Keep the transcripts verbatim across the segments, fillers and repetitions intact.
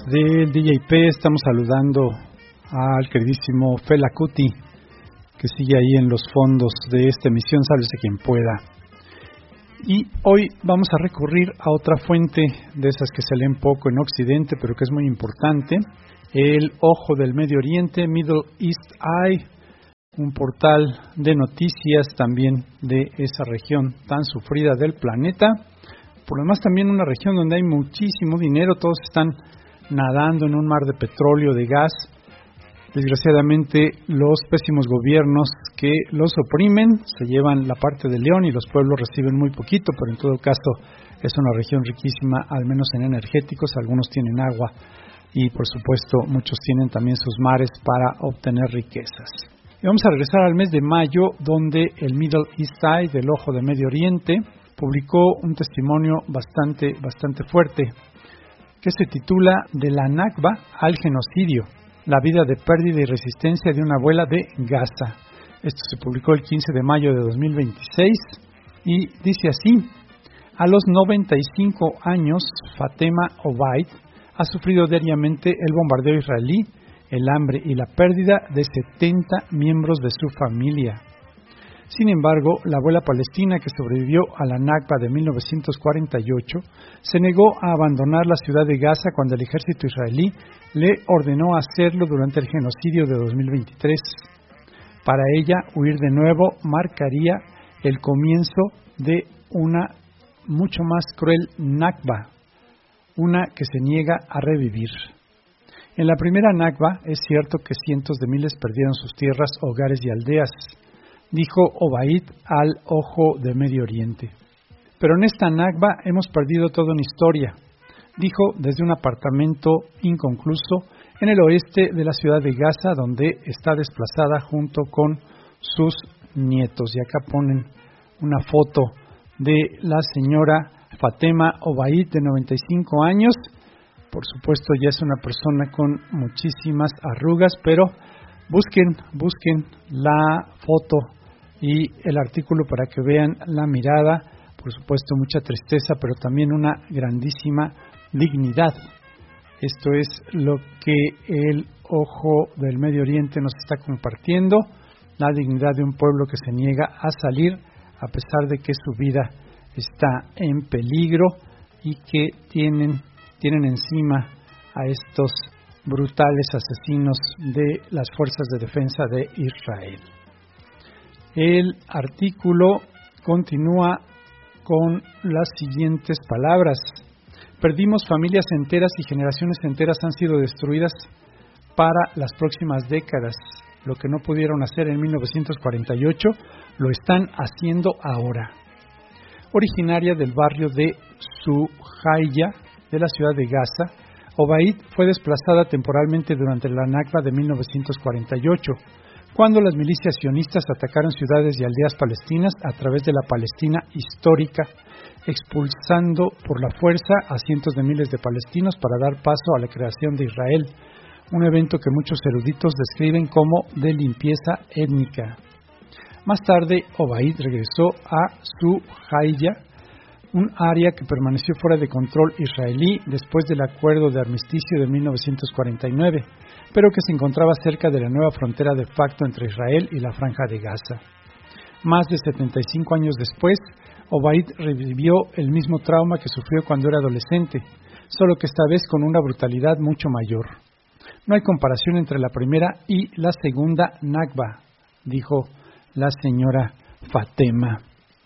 del D J P estamos saludando al queridísimo Fela Kuti, que sigue ahí en los fondos de esta emisión, sálvese quien pueda. Y hoy vamos a recurrir a otra fuente de esas que se leen poco en Occidente, pero que es muy importante, el Ojo del Medio Oriente, Middle East Eye, un portal de noticias también de esa región tan sufrida del planeta. Por lo demás, también una región donde hay muchísimo dinero, todos están nadando en un mar de petróleo, de gas. Desgraciadamente, los pésimos gobiernos que los oprimen se llevan la parte de León y los pueblos reciben muy poquito, pero en todo caso es una región riquísima, al menos en energéticos. Algunos tienen agua y, por supuesto, muchos tienen también sus mares para obtener riquezas. Y vamos a regresar al mes de mayo, donde el Middle East Eye, del Ojo de Medio Oriente, publicó un testimonio bastante, bastante fuerte, que se titula De la Nakba al genocidio, la vida de pérdida y resistencia de una abuela de Gaza. Esto se publicó el quince de mayo de dos mil veintiséis y dice así: a los noventa y cinco años, Fatema Obaid ha sufrido diariamente el bombardeo israelí, el hambre y la pérdida de setenta miembros de su familia. Sin embargo, la abuela palestina que sobrevivió a la Nakba de mil novecientos cuarenta y ocho se negó a abandonar la ciudad de Gaza cuando el ejército israelí le ordenó hacerlo durante el genocidio de dos mil veintitrés. Para ella, huir de nuevo marcaría el comienzo de una mucho más cruel Nakba, una que se niega a revivir. En la primera Nakba es cierto que cientos de miles perdieron sus tierras, hogares y aldeas, dijo Obaid al Ojo de Medio Oriente. Pero en esta Nakba hemos perdido toda una historia, dijo desde un apartamento inconcluso en el oeste de la ciudad de Gaza, donde está desplazada junto con sus nietos. Y acá ponen una foto de la señora Fatema Obaid, de noventa y cinco años. Por supuesto, ya es una persona con muchísimas arrugas, pero busquen, busquen la foto y el artículo para que vean la mirada. Por supuesto, mucha tristeza, pero también una grandísima dignidad. Esto es lo que el Ojo del Medio Oriente nos está compartiendo, la dignidad de un pueblo que se niega a salir a pesar de que su vida está en peligro y que tienen tienen encima a estos brutales asesinos de las fuerzas de defensa de Israel. El artículo continúa con las siguientes palabras: perdimos familias enteras y generaciones enteras han sido destruidas para las próximas décadas. Lo que no pudieron hacer en mil novecientos cuarenta y ocho, lo están haciendo ahora. Originaria del barrio de Suhaya, de la ciudad de Gaza, Obaid fue desplazada temporalmente durante la Nakba de mil novecientos cuarenta y ocho, cuando las milicias sionistas atacaron ciudades y aldeas palestinas a través de la Palestina histórica, expulsando por la fuerza a cientos de miles de palestinos para dar paso a la creación de Israel, un evento que muchos eruditos describen como de limpieza étnica. Más tarde, Obaid regresó a Suhaya, un área que permaneció fuera de control israelí después del acuerdo de armisticio de mil novecientos cuarenta y nueve, pero que se encontraba cerca de la nueva frontera de facto entre Israel y la Franja de Gaza. Más de setenta y cinco años después, Obaid revivió el mismo trauma que sufrió cuando era adolescente, solo que esta vez con una brutalidad mucho mayor. No hay comparación entre la primera y la segunda Nakba, dijo la señora Fatema.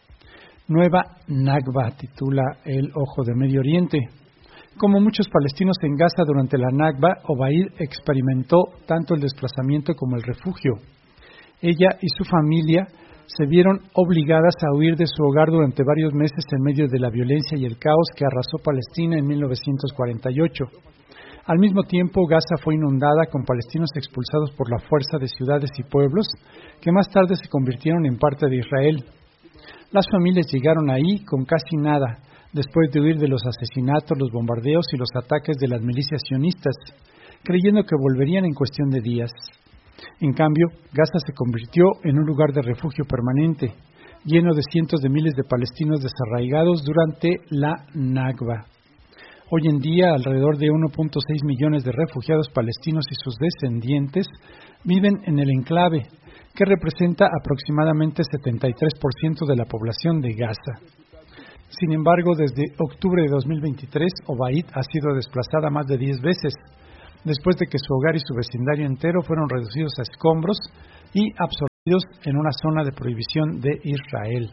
Nueva Nakba, titula el Ojo de Medio Oriente. Como muchos palestinos en Gaza durante la Nakba, Obaid experimentó tanto el desplazamiento como el refugio. Ella y su familia se vieron obligadas a huir de su hogar durante varios meses en medio de la violencia y el caos que arrasó Palestina en mil novecientos cuarenta y ocho. Al mismo tiempo, Gaza fue inundada con palestinos expulsados por la fuerza de ciudades y pueblos que más tarde se convirtieron en parte de Israel. Las familias llegaron ahí con casi nada, después de huir de los asesinatos, los bombardeos y los ataques de las milicias sionistas, creyendo que volverían en cuestión de días. En cambio, Gaza se convirtió en un lugar de refugio permanente, lleno de cientos de miles de palestinos desarraigados durante la Nakba. Hoy en día, alrededor de uno punto seis millones de refugiados palestinos y sus descendientes viven en el enclave, que representa aproximadamente setenta y tres por ciento de la población de Gaza. Sin embargo, desde octubre de dos mil veintitrés, Obaid ha sido desplazada más de diez veces, después de que su hogar y su vecindario entero fueron reducidos a escombros y absorbidos en una zona de prohibición de Israel.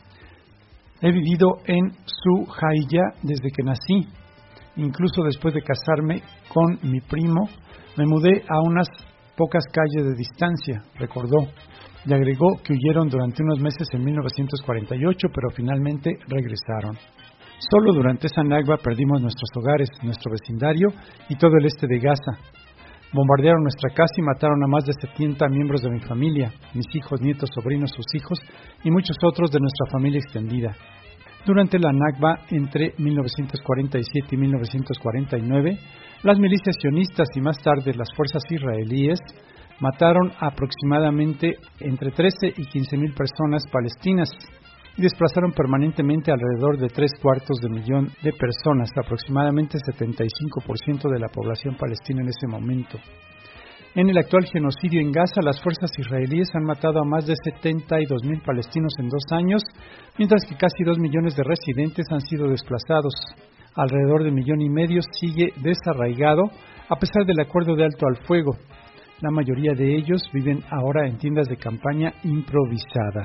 He vivido en Suhaya desde que nací. Incluso después de casarme con mi primo, me mudé a unas pocas calles de distancia, recordó, y agregó que huyeron durante unos meses en mil novecientos cuarenta y ocho, pero finalmente regresaron. Solo durante esa Nakba perdimos nuestros hogares, nuestro vecindario y todo el este de Gaza. Bombardearon nuestra casa y mataron a más de setenta miembros de mi familia, mis hijos, nietos, sobrinos, sus hijos y muchos otros de nuestra familia extendida. Durante la Nakba, entre mil novecientos cuarenta y siete y mil novecientos cuarenta y nueve, las milicias sionistas y más tarde las fuerzas israelíes mataron aproximadamente entre trece y quince mil personas palestinas y desplazaron permanentemente alrededor de tres cuartos de millón de personas, aproximadamente setenta y cinco por ciento de la población palestina en ese momento. En el actual genocidio en Gaza, las fuerzas israelíes han matado a más de setenta y dos mil palestinos en dos años, mientras que casi dos millones de residentes han sido desplazados. Alrededor de un millón y medio sigue desarraigado, a pesar del acuerdo de alto al fuego. La mayoría de ellos viven ahora en tiendas de campaña improvisadas.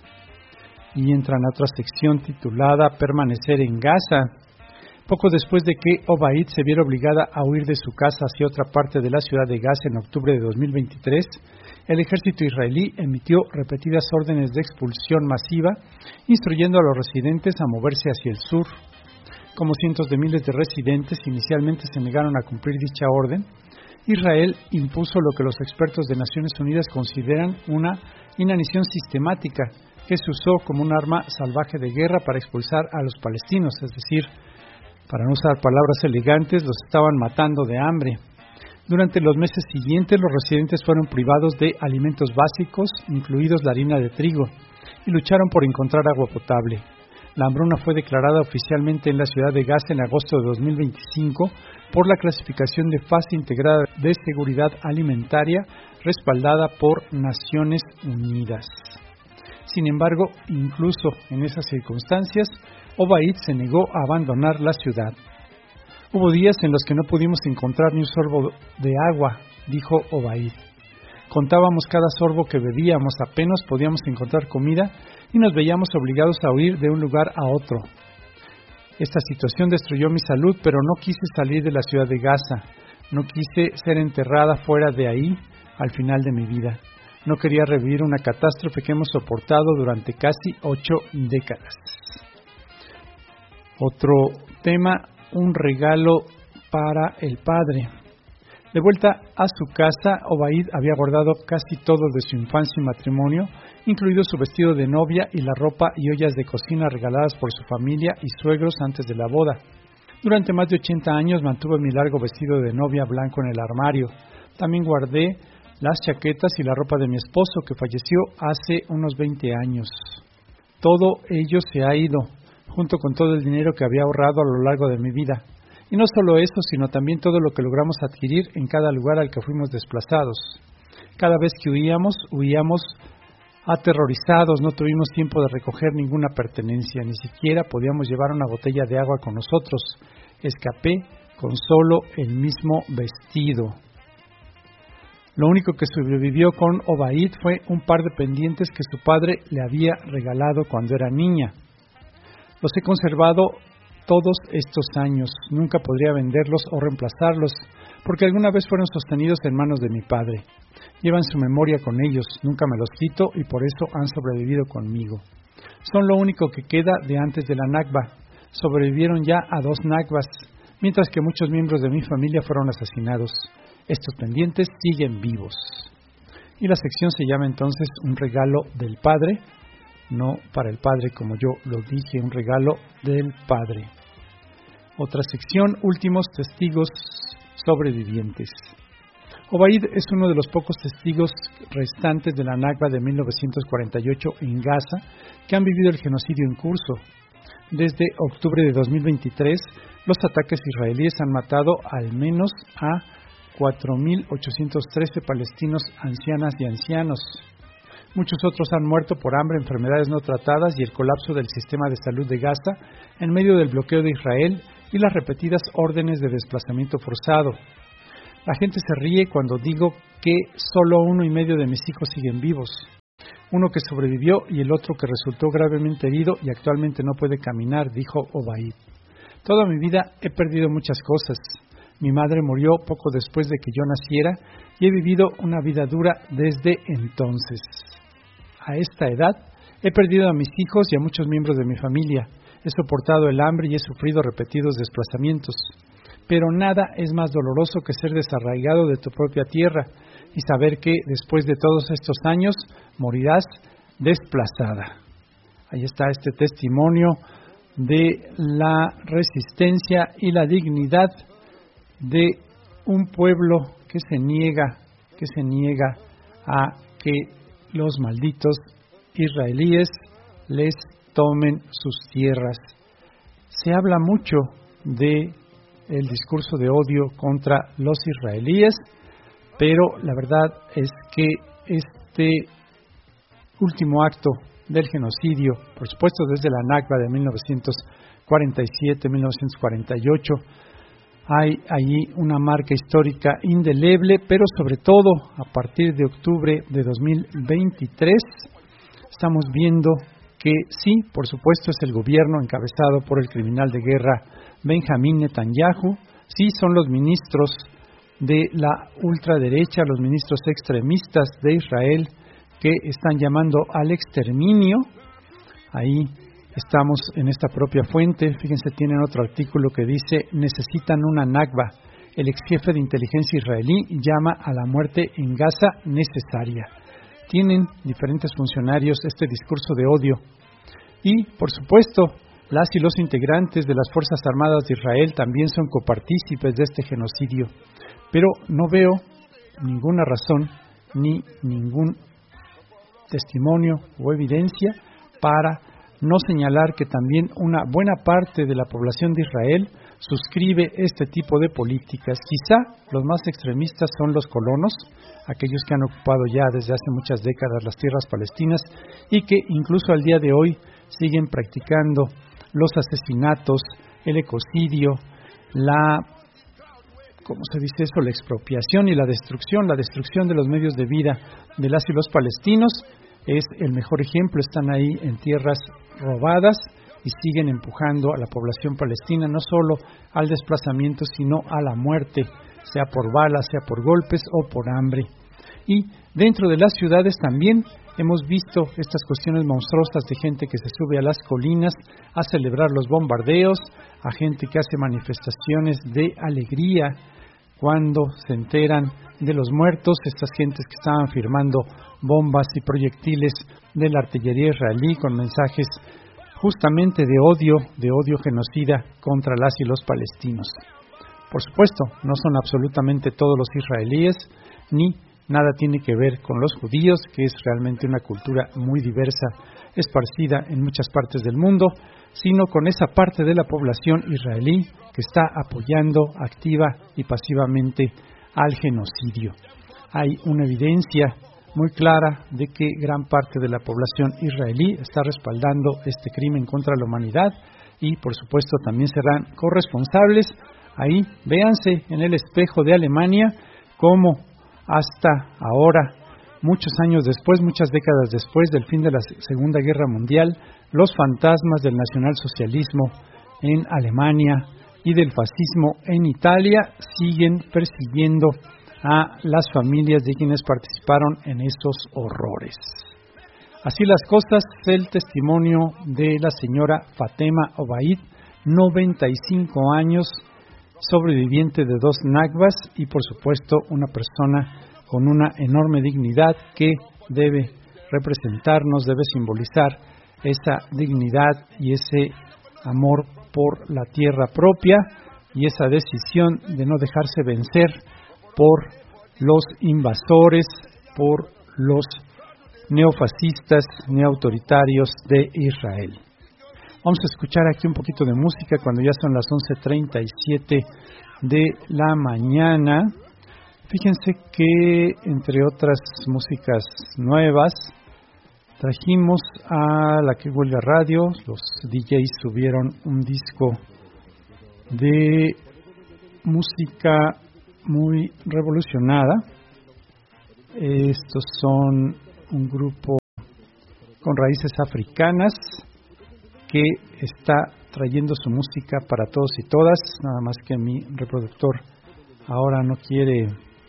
Y entran a otra sección titulada Permanecer en Gaza. Poco después de que Obaid se viera obligada a huir de su casa hacia otra parte de la ciudad de Gaza en octubre de dos mil veintitrés, el ejército israelí emitió repetidas órdenes de expulsión masiva, instruyendo a los residentes a moverse hacia el sur. Como cientos de miles de residentes inicialmente se negaron a cumplir dicha orden, Israel impuso lo que los expertos de Naciones Unidas consideran una inanición sistemática, que se usó como un arma salvaje de guerra para expulsar a los palestinos, es decir, para no usar palabras elegantes, los estaban matando de hambre. Durante los meses siguientes, los residentes fueron privados de alimentos básicos, incluidos la harina de trigo, y lucharon por encontrar agua potable. La hambruna fue declarada oficialmente en la ciudad de Gaza en agosto de dos mil veinticinco por la clasificación de fase integrada de seguridad alimentaria respaldada por Naciones Unidas. Sin embargo, incluso en esas circunstancias, Obaid se negó a abandonar la ciudad. Hubo días en los que no pudimos encontrar ni un sorbo de agua, dijo Obaid. Contábamos cada sorbo que bebíamos, apenas podíamos encontrar comida y nos veíamos obligados a huir de un lugar a otro. Esta situación destruyó mi salud, pero no quise salir de la ciudad de Gaza. No quise ser enterrada fuera de ahí al final de mi vida. No quería revivir una catástrofe que hemos soportado durante casi ocho décadas. Otro tema, un regalo para el padre. De vuelta a su casa, Obaid había guardado casi todo de su infancia y matrimonio, incluido su vestido de novia y la ropa y ollas de cocina regaladas por su familia y suegros antes de la boda. Durante más de ochenta años mantuve mi largo vestido de novia blanco en el armario. También guardé las chaquetas y la ropa de mi esposo, que falleció hace unos veinte años. Todo ello se ha ido, junto con todo el dinero que había ahorrado a lo largo de mi vida. Y no solo eso, sino también todo lo que logramos adquirir en cada lugar al que fuimos desplazados. Cada vez que huíamos, huíamos aterrorizados, no tuvimos tiempo de recoger ninguna pertenencia, ni siquiera podíamos llevar una botella de agua con nosotros. Escapé con solo el mismo vestido. Lo único que sobrevivió con Obaid fue un par de pendientes que su padre le había regalado cuando era niña. Los he conservado todos estos años. Nunca podría venderlos o reemplazarlos, porque alguna vez fueron sostenidos en manos de mi padre. Llevan su memoria con ellos, nunca me los quito y por eso han sobrevivido conmigo. Son lo único que queda de antes de la Nakba. Sobrevivieron ya a dos Nakbas, mientras que muchos miembros de mi familia fueron asesinados. Estos pendientes siguen vivos. Y la sección se llama entonces Un regalo del padre, no para el padre como yo lo dije, un regalo del padre. Otra sección, Últimos testigos sobrevivientes. Obaid es uno de los pocos testigos restantes de la Nakba de mil novecientos cuarenta y ocho en Gaza que han vivido el genocidio en curso. Desde octubre de dos mil veintitrés, los ataques israelíes han matado al menos a cuatro mil ochocientos trece palestinos, ancianas y ancianos. Muchos otros han muerto por hambre, enfermedades no tratadas y el colapso del sistema de salud de Gaza en medio del bloqueo de Israel y las repetidas órdenes de desplazamiento forzado. La gente se ríe cuando digo que solo uno y medio de mis hijos siguen vivos. Uno que sobrevivió y el otro que resultó gravemente herido y actualmente no puede caminar, dijo Obaid. Toda mi vida he perdido muchas cosas. Mi madre murió poco después de que yo naciera y he vivido una vida dura desde entonces. A esta edad he perdido a mis hijos y a muchos miembros de mi familia. He soportado el hambre y he sufrido repetidos desplazamientos. Pero nada es más doloroso que ser desarraigado de tu propia tierra y saber que después de todos estos años morirás desplazada. Ahí está este testimonio de la resistencia y la dignidad de un pueblo que se niega, que se niega a que los malditos israelíes les tomen sus tierras. Se habla mucho de el discurso de odio contra los israelíes, pero la verdad es que este último acto del genocidio, por supuesto desde la Nakba de mil novecientos cuarenta y siete a mil novecientos cuarenta y ocho, hay allí una marca histórica indeleble, pero sobre todo a partir de octubre de dos mil veintitrés estamos viendo que sí, por supuesto, es el gobierno encabezado por el criminal de guerra Benjamín Netanyahu, sí son los ministros de la ultraderecha, los ministros extremistas de Israel que están llamando al exterminio. Ahí estamos en esta propia fuente, fíjense, tienen otro artículo que dice, necesitan una Nakba. El ex jefe de inteligencia israelí llama a la muerte en Gaza necesaria. Tienen diferentes funcionarios este discurso de odio. Y, por supuesto, las y los integrantes de las Fuerzas Armadas de Israel también son copartícipes de este genocidio. Pero no veo ninguna razón ni ningún testimonio o evidencia para no señalar que también una buena parte de la población de Israel suscribe este tipo de políticas. Quizá los más extremistas son los colonos, aquellos que han ocupado ya desde hace muchas décadas las tierras palestinas y que incluso al día de hoy siguen practicando los asesinatos, el ecocidio, la, ¿cómo se dice eso?, la expropiación y la destrucción, la destrucción de los medios de vida de las y los palestinos. Es el mejor ejemplo, están ahí en tierras robadas y siguen empujando a la población palestina no solo al desplazamiento, sino a la muerte, sea por balas, sea por golpes o por hambre. Y dentro de las ciudades también hemos visto estas cuestiones monstruosas de gente que se sube a las colinas a celebrar los bombardeos, a gente que hace manifestaciones de alegría cuando se enteran de los muertos, estas gentes que estaban firmando bombas y proyectiles de la artillería israelí con mensajes justamente de odio, de odio genocida contra las y los palestinos. Por supuesto, no son absolutamente todos los israelíes, ni nada tiene que ver con los judíos, que es realmente una cultura muy diversa, esparcida en muchas partes del mundo, sino con esa parte de la población israelí que está apoyando activa y pasivamente al genocidio. Hay una evidencia muy clara de que gran parte de la población israelí está respaldando este crimen contra la humanidad y, por supuesto, también serán corresponsables. Ahí, véanse en el espejo de Alemania cómo hasta ahora, muchos años después, muchas décadas después del fin de la Segunda Guerra Mundial, los fantasmas del nacionalsocialismo en Alemania y del fascismo en Italia siguen persiguiendo a las familias de quienes participaron en estos horrores. Así las cosas, el testimonio de la señora Fatema Obaid, noventa y cinco años, sobreviviente de dos Nakbas y por supuesto una persona con una enorme dignidad que debe representarnos, debe simbolizar esa dignidad y ese amor por la tierra propia y esa decisión de no dejarse vencer por los invasores, por los neofascistas, neoautoritarios de Israel. Vamos a escuchar aquí un poquito de música cuando ya son las once treinta y siete de la mañana. Fíjense que, entre otras músicas nuevas, trajimos a La Que Huelga Radio. Los D Js subieron un disco de música muy revolucionada. Estos son un grupo con raíces africanas que está trayendo su música para todos y todas, nada más que mi reproductor ahora no quiere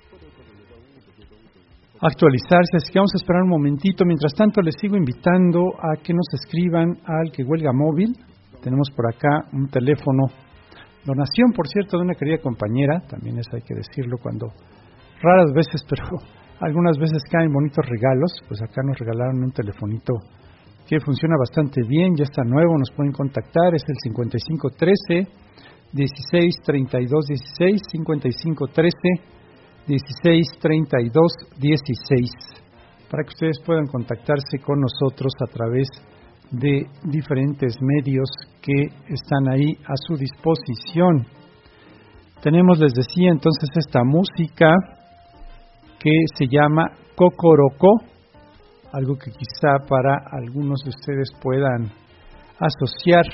actualizarse, así que vamos a esperar un momentito. Mientras tanto, les sigo invitando a que nos escriban al Que Huelga Móvil. Tenemos por acá un teléfono, donación, por cierto, de una querida compañera, también eso hay que decirlo, cuando raras veces, pero algunas veces caen bonitos regalos. Pues acá nos regalaron un telefonito que funciona bastante bien, ya está nuevo, nos pueden contactar, es el cincuenta y cinco trece, dieciséis treinta y dos dieciséis, cincuenta y cinco trece, dieciséis treinta y dos dieciséis, para que ustedes puedan contactarse con nosotros a través de diferentes medios que están ahí a su disposición. Tenemos, les decía, entonces esta música que se llama Cocorocó, algo que quizá para algunos de ustedes puedan asociar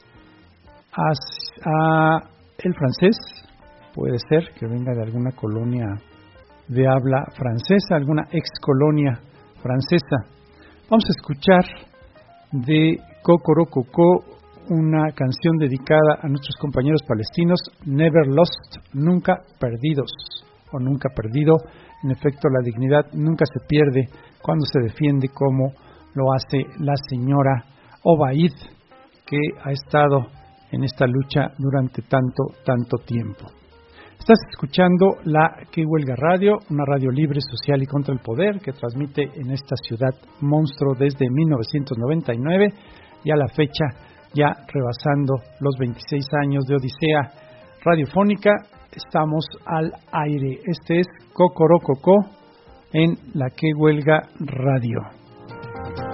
a, a el francés. Puede ser que venga de alguna colonia de habla francesa, alguna ex colonia francesa. Vamos a escuchar de Cocorocó una canción dedicada a nuestros compañeros palestinos, Never Lost, nunca perdidos, o nunca perdido. En efecto, la dignidad nunca se pierde cuando se defiende, como lo hace la señora Obaid, que ha estado en esta lucha durante tanto, tanto tiempo. Estás escuchando La Que Huelga Radio, una radio libre, social y contra el poder, que transmite en esta ciudad monstruo desde mil novecientos noventa y nueve y a la fecha ya rebasando los veintiséis años de odisea radiofónica. Estamos al aire. Este es Cocorocó en La Que Huelga Radio.